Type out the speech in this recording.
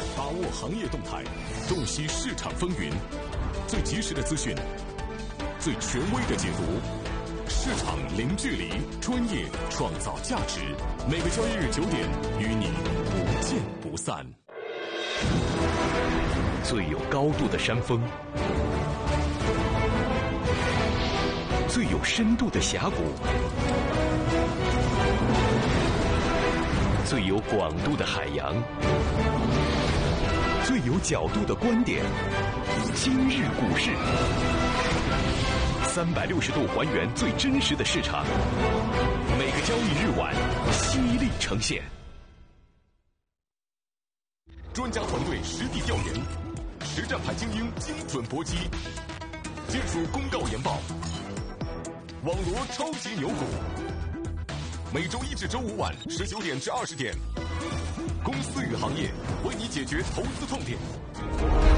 把握行业动态，洞悉市场风云，最及时的资讯，最权威的解读，市场零距离，专业创造价值。每个交易日9点，与你不见不散。最有高度的山峰，最有深度的峡谷，最有广度的海洋，最有角度的观点。今日股市，360度还原最真实的市场，每个交易日晚犀利呈现。专家团队实地调研，实战派精英精准搏击，技术公告研报，网罗超级牛股。每周1至周5晚19点至20点，公司与行业为你解决投资痛点。